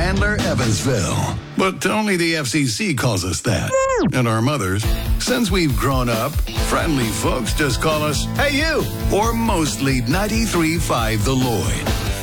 Chandler, Evansville. But only the FCC calls us that. And our mothers. Since we've grown up, friendly folks just call us, "Hey, you!" Or mostly 93.5 The Lloyd.